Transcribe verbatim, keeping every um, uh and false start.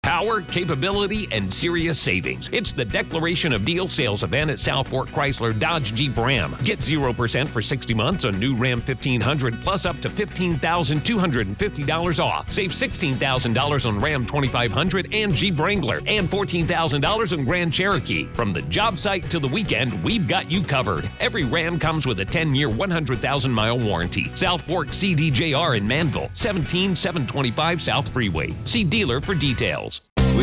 Power, capability, and serious savings. It's the Declaration of Deal sales event at South Fork Chrysler Dodge Jeep Ram. Get zero percent for sixty months on new Ram fifteen hundred plus up to fifteen thousand two hundred fifty dollars off. Save sixteen thousand dollars on Ram twenty-five hundred and Jeep Wrangler and fourteen thousand dollars on Grand Cherokee. From the job site to the weekend, we've got you covered. Every Ram comes with a ten-year, one hundred thousand mile warranty. South Fork C D J R in Manville, seventeen seven twenty-five South Freeway. See dealer for details. We